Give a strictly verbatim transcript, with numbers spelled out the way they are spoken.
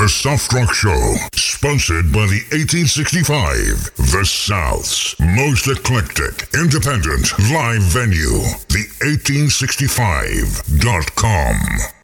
The Soft Rock Show, sponsored by the eighteen sixty-five, the South's most eclectic, independent live venue, the eighteen sixty-five dot com.